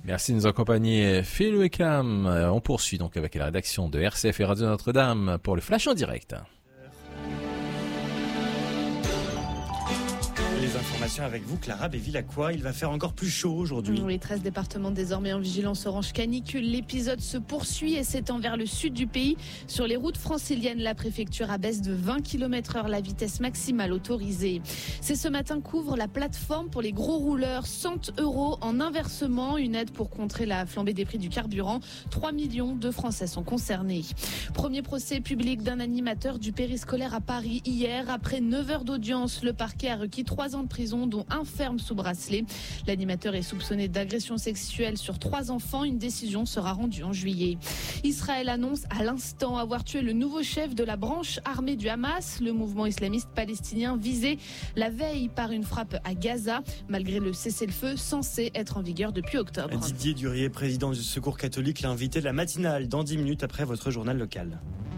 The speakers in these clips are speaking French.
Merci de nous accompagner, Phil Wickham. On poursuit donc avec la rédaction de RCF et Radio Notre-Dame pour le Flash en direct. Les informations avec vous, Clara Bévilacqua. Il va faire encore plus chaud aujourd'hui. Les 13 départements désormais en vigilance orange canicule. L'épisode se poursuit et s'étend vers le sud du pays. Sur les routes franciliennes, la préfecture abaisse de 20 km/h la vitesse maximale autorisée. C'est ce matin qu'ouvre la plateforme pour les gros rouleurs. 100 € en inversement, une aide pour contrer la flambée des prix du carburant. 3 millions de Français sont concernés. Premier procès public d'un animateur du périscolaire à Paris hier. Après 9 heures d'audience, le parquet a requis 3 ans de prison, dont un ferme sous bracelet. L'animateur est soupçonné d'agression sexuelle sur 3 enfants. Une décision sera rendue en juillet. Israël annonce à l'instant avoir tué le nouveau chef de la branche armée du Hamas, le mouvement islamiste palestinien visé la veille par une frappe à Gaza, malgré le cessez-le-feu censé être en vigueur depuis octobre. Didier Durier, président du Secours catholique, l'a invité de la matinale dans 10 minutes après votre journal local.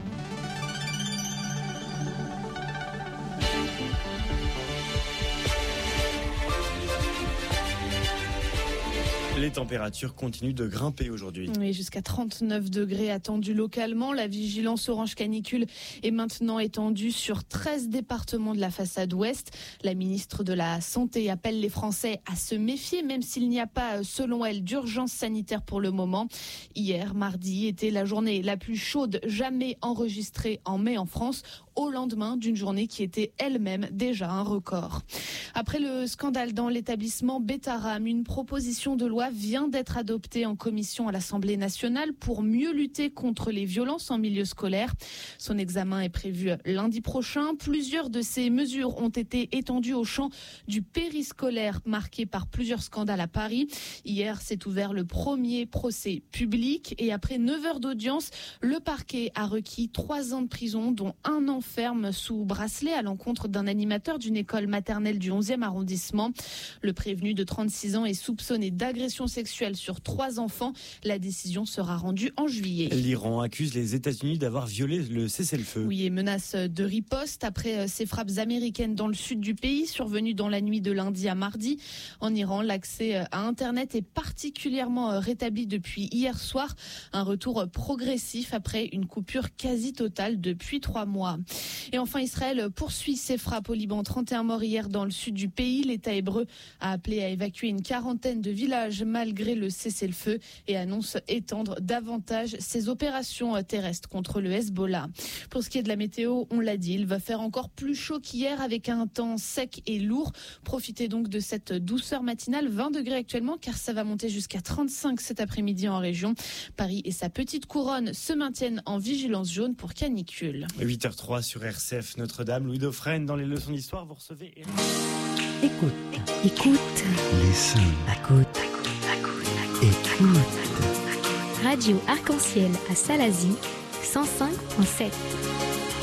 Les températures continuent de grimper aujourd'hui. Oui, jusqu'à 39 degrés attendus localement. La vigilance orange canicule est maintenant étendue sur 13 départements de la façade ouest. La ministre de la Santé appelle les Français à se méfier, même s'il n'y a pas, selon elle, d'urgence sanitaire pour le moment. Hier, mardi, était la journée la plus chaude jamais enregistrée en mai en France, au lendemain d'une journée qui était elle-même déjà un record. Après le scandale dans l'établissement Betaram, une proposition de loi vient d'être adoptée en commission à l'Assemblée nationale pour mieux lutter contre les violences en milieu scolaire. Son examen est prévu lundi prochain. Plusieurs de ces mesures ont été étendues au champ du périscolaire marqué par plusieurs scandales à Paris. Hier s'est ouvert le premier procès public et après 9 heures d'audience, le parquet a requis 3 ans de prison, dont 1 an ferme sous bracelet à l'encontre d'un animateur d'une école maternelle du 11e arrondissement. Le prévenu de 36 ans est soupçonné d'agression sexuelle sur 3 enfants. La décision sera rendue en juillet. L'Iran accuse les États-Unis d'avoir violé le cessez-le-feu. Oui, et menace de riposte après ces frappes américaines dans le sud du pays, survenues dans la nuit de lundi à mardi. En Iran, l'accès à Internet est particulièrement rétabli depuis hier soir. Un retour progressif après une coupure quasi totale depuis 3 mois. Et enfin, Israël poursuit ses frappes au Liban. 31 morts hier dans le sud du pays. L'État hébreu a appelé à évacuer une quarantaine de villages malgré le cessez-le-feu et annonce étendre davantage ses opérations terrestres contre le Hezbollah. Pour ce qui est de la météo, on l'a dit, il va faire encore plus chaud qu'hier avec un temps sec et lourd. Profitez donc de cette douceur matinale, 20 degrés actuellement, car ça va monter jusqu'à 35 cet après-midi en région. Paris et sa petite couronne se maintiennent en vigilance jaune pour canicule. 8h03 sur RCF Notre-Dame. Louis Dauphren, dans les leçons d'histoire, vous recevez Eric. Écoute. Listen. Écoute. Radio Arc-en-Ciel à Salazie, 105.7.